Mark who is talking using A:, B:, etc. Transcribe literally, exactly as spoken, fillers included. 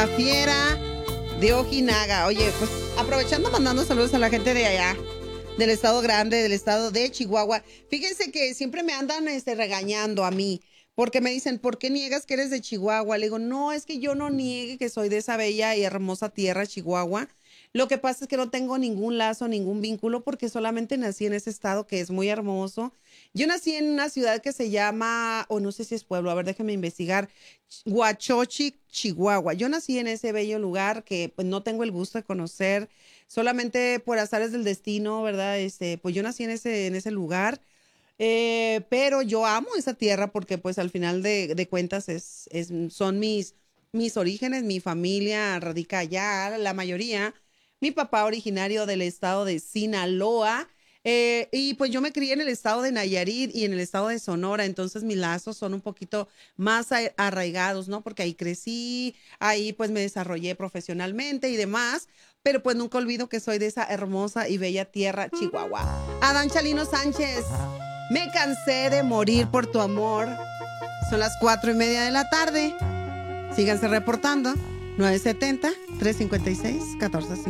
A: La fiera de Ojinaga. Oye, pues aprovechando mandando saludos a la gente de allá, del estado grande, del estado de Chihuahua. Fíjense que siempre me andan este, regañando a mí, porque me dicen, ¿por qué niegas que eres de Chihuahua? Le digo, no, es que yo no niegue que soy de esa bella y hermosa tierra, Chihuahua. Lo que pasa es que no tengo ningún lazo, ningún vínculo, porque solamente nací en ese estado que es muy hermoso. Yo nací en una ciudad que se llama, o no sé si es pueblo, a ver, déjame investigar, Huachochi, Chihuahua. Yo nací en ese bello lugar que pues no tengo el gusto de conocer, solamente por azares del destino, ¿verdad? Este, pues yo nací en ese, en ese lugar. Eh, pero yo amo esa tierra porque pues al final de, de cuentas es, es, son mis, mis orígenes, mi familia radica allá, la mayoría. Mi papá originario del estado de Sinaloa, eh, y pues yo me crié en el estado de Nayarit y en el estado de Sonora, entonces mis lazos son un poquito más a- arraigados, ¿no? Porque ahí crecí, ahí pues me desarrollé profesionalmente y demás, pero pues nunca olvido que soy de esa hermosa y bella tierra, Chihuahua. Adán Chalino Sánchez. Me cansé de morir por tu amor. Son las cuatro y media de la tarde. Síganse reportando. nueve siete cero, tres cinco seis, uno cuatro cinco.